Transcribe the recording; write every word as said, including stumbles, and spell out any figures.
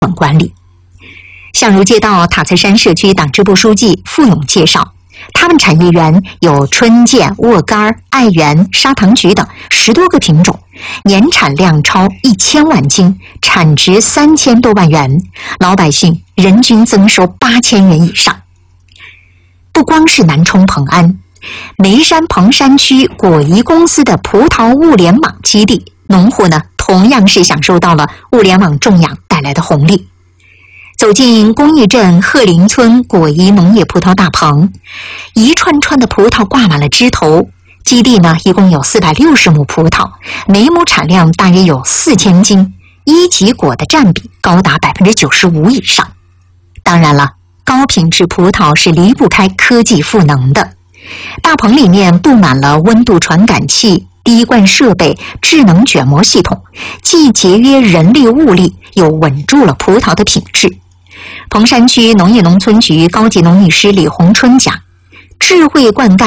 本管理。相如街道塔子山社区党支部书记付勇介绍，他们产业园有春见、沃柑、爱园、砂糖橘等十多个品种，年产量超一千万斤，产值三千多万元，老百姓人均增收八千元以上。不光是南充蓬安，眉山蓬山区果宜公司的葡萄物联网基地，农户呢同样是享受到了物联网种养带来的红利。走进公益镇鹤林村果宜农业葡萄大棚，一串串的葡萄挂满了枝头。基地呢一共有四百六十亩葡萄，每亩产量大约有四千斤，一级果的占比高达百分之九十五以上。当然了，高品质葡萄是离不开科技赋能的。大棚里面布满了温度传感器、滴灌设备、智能卷膜系统，既节约人力物力，又稳住了葡萄的品质。蓬山区农业农村局高级农艺师李红春讲，智慧灌溉